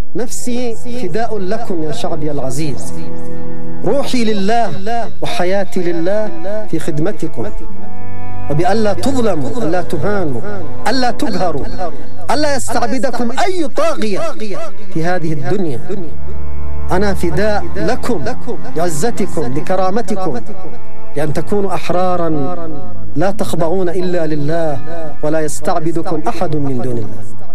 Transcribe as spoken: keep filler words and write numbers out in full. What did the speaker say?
نفسي فداء لكم يا شعبي العزيز، روحي لله وحياتي لله في خدمتكم، وبألا تظلموا، ألا تهانوا، ألا تقهروا، ألا يستعبدكم أي طاغية في هذه الدنيا. أنا فداء لكم بعزتكم بكرامتكم، لأن تكونوا أحرارا لا تخضعون إلا لله ولا يستعبدكم أحد من دون الله.